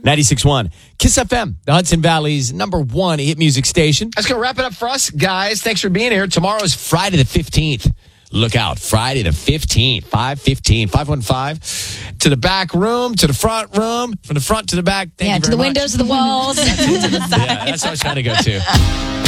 96.1 Kiss FM, the Hudson Valley's #1 hit music station. That's going to wrap it up for us, guys. Thanks for being here. Tomorrow is Friday the 15th. Look out, Friday the 15th, 5:15, 515, to the back room, to the front room, from the front to the back. Thank you to very the much. windows, to the walls, to the side. Yeah, that's what I was trying to go to.